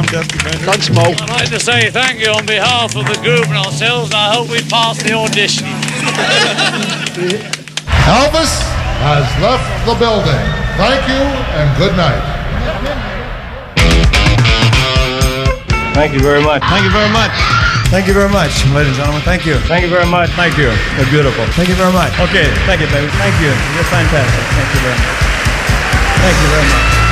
Dusty Bender. Gunsmoke. I'd like to say thank you on behalf of the group and ourselves, and I hope we pass the audition. Elvis has left the building. Thank you and good night. Thank you very much. Thank you very much. Thank you very much, ladies and gentlemen. Thank you. Thank you very much. Thank you. You're beautiful. Thank you very much. Okay, thank you, baby. Thank you. You're fantastic. Thank you very much. Thank you very much.